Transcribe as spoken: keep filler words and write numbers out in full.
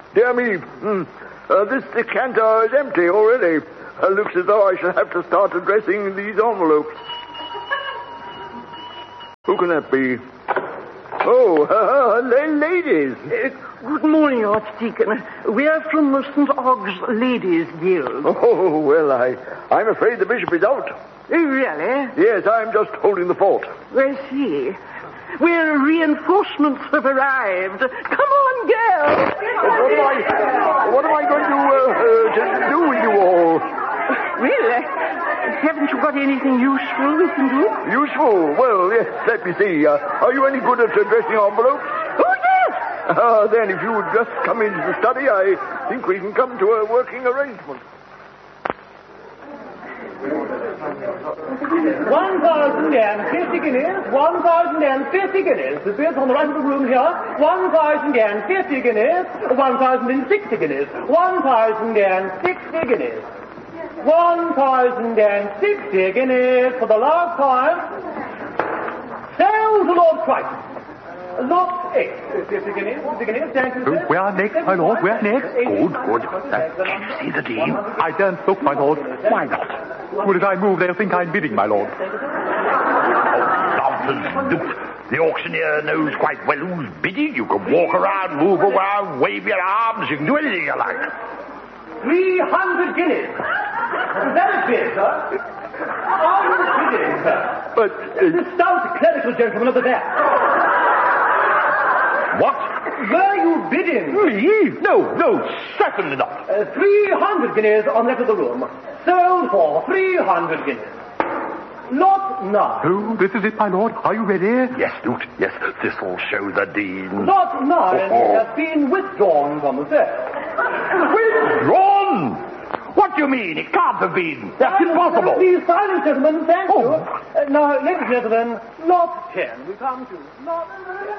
Dear me, mm, uh, this decanter is empty already. Uh, looks as though I shall have to start addressing these envelopes. Who can that be? Oh, uh, ladies. Uh, good morning, Archdeacon. We are from the Saint Og's Ladies' Guild. Oh, well, I, I'm afraid the bishop is out. Uh, really? Yes, I'm just holding the fort. I see. Where reinforcements have arrived. Come on, girls. What am I, what am I going to, uh, uh, to do with you all? Well, uh, haven't you got anything useful we can do? Useful? Well, yes, let me see. Uh, are you any good at addressing envelopes? Oh, yes. Uh, then if you would just come into the study, I think we can come to a working arrangement. One thousand and fifty guineas, one thousand and fifty guineas. The bids on the right of the room here. One thousand and fifty guineas, one thousand and sixty guineas, one thousand and sixty guineas. One thousand and sixty guineas for the last time. Sale to Lord Triton. Lot eight. Fifty guineas, fifty guineas, thank you, sir. Where next, my lord? Where next? Good, good. Uh, can you see the Dean? I daren't look, my lord. Why not? Well, if I move, they'll think I'm bidding, my lord. Nonsense, Duke. The auctioneer knows quite well who's bidding. You can walk around, move around, wave your arms. You can do anything you like. Three hundred guineas. Is that a bid, sir? Unbidding, sir. But, uh, The stout clerical gentleman at the back. What? Were you bidding? Me? No, no, certainly not. Uh, three hundred guineas on left of the room. Sold for three hundred guineas. Lot nine. Oh, this is it, my lord. Are you ready? Yes, Duke, yes. This'll show the Dean. Lot nine Oh. has been withdrawn from the sale. Withdrawn? What do you mean? It can't have been. That's impossible. Please, silence, gentlemen. Thank Oh. you. Uh, now, ladies and gentlemen, lot ten. We come to lot